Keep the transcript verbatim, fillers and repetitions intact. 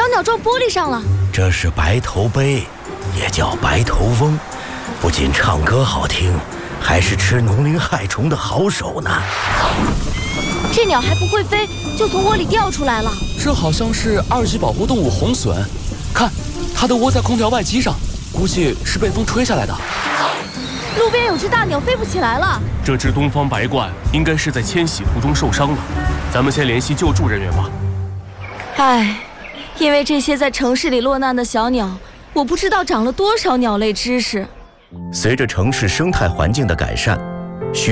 小鸟撞玻璃上了。 这是白头鹎，也叫白头翁，不仅唱歌好听，还是吃农灵害虫的好手呢。 这鸟还不会飞，就从窝里掉出来了。 这好像是二级保护动物红隼，看，它的窝在空调外机上，估计是被风吹下来的。 路边有只大鸟飞不起来了。 这只东方白鹳应该是在迁徙途中受伤了，咱们先联系救助人员吧。 唉，因为这些在城市里落难的小鸟，我不知道长了多少鸟类知识。 随着城市生态环境的改善，